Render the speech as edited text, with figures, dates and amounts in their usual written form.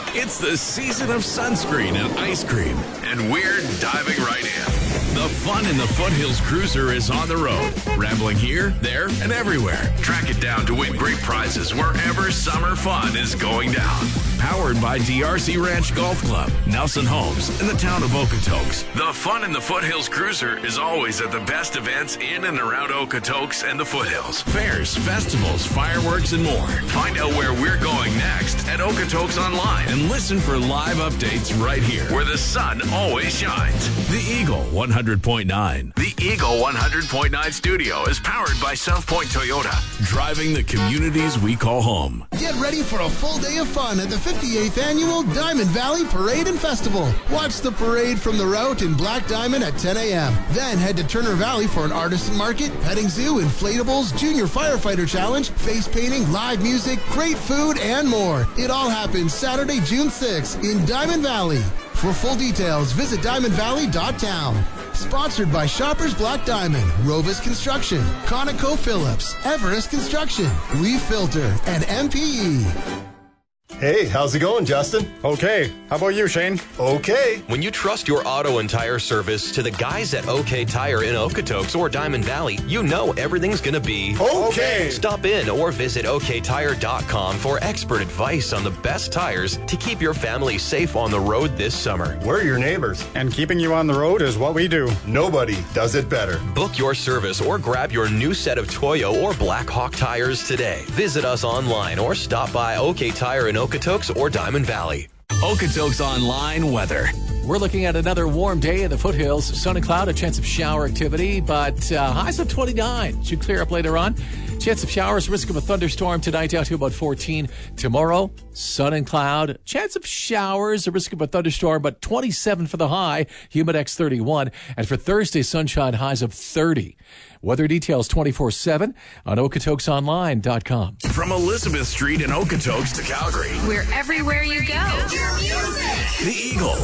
It's the season of sunscreen and ice cream, and we're diving right in. The Fun in the Foothills Cruiser is on the road, rambling here, there, and everywhere. Track it down to win great prizes wherever summer fun is going down. Powered by DRC Ranch Golf Club, Nelson Homes, and the town of Okotoks. The Fun in the Foothills Cruiser is always at the best events in and around Okotoks and the Foothills. Fairs, festivals, fireworks, and more. Find out where we're going next at Okotoks Online and listen for live updates right here, where the sun always shines. The Eagle 100.9. The Eagle 100.9 studio is powered by South Point Toyota, driving the communities we call home. Get ready for a full day of fun at the 58th Annual Diamond Valley Parade and Festival. Watch the parade from the route in Black Diamond at 10 a.m. Then head to Turner Valley for an artisan market, petting zoo, inflatables, junior firefighter challenge, face painting, live music, great food, and more. It all happens Saturday, June 6th in Diamond Valley. For full details, visit diamondvalley.town. Sponsored by Shoppers Black Diamond, Rovis Construction, Conoco Phillips, Everest Construction, Leaf Filter, and MPE. Hey, how's it going, Justin? Okay. How about you, Shane? Okay. When you trust your auto and tire service to the guys at OK Tire in Okotoks or Diamond Valley, you know everything's going to be okay. Stop in or visit OKTire.com for expert advice on the best tires to keep your family safe on the road this summer. We're your neighbors. And keeping you on the road is what we do. Nobody does it better. Book your service or grab your new set of Toyo or Black Hawk tires today. Visit us online or stop by OK Tire in Okotoks or Diamond Valley. Okotoks Online weather. We're looking at another warm day in the foothills. Sun and cloud, a chance of shower activity, but highs of 29. Should clear up later on. Chance of showers, risk of a thunderstorm tonight down to about 14. Tomorrow, sun and cloud, chance of showers, a risk of a thunderstorm, but 27 for the high, humidex 31. And for Thursday, sunshine, highs of 30. Weather details 24/7 on OkotoksOnline.com. From Elizabeth Street in Okotoks to Calgary. We're everywhere you go. The Eagle